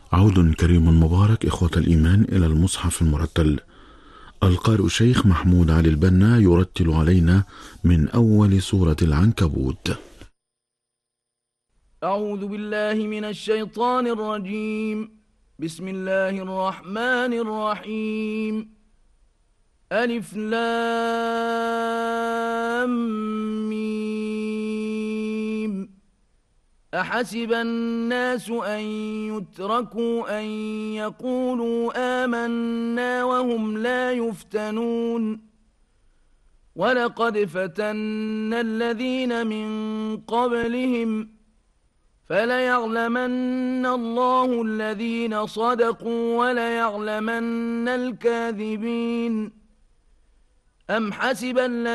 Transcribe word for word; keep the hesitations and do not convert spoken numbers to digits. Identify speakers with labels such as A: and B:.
A: عود كريم مبارك إخوة الإيمان إلى المصحف المرتل. القارئ الشيخ محمود علي البنا يرتل علينا من أول سورة العنكبوت.
B: أعوذ بالله من الشيطان الرجيم. بسم الله الرحمن الرحيم. ألف لام ميم. أحسب الناس أن يتركوا أن يقولوا آمنا وهم لا يفتنون. ولقد فتنا الذين من قبلهم فليعلمن الله الذين صدقوا وليعلمن الكاذبين. أم حسب الذين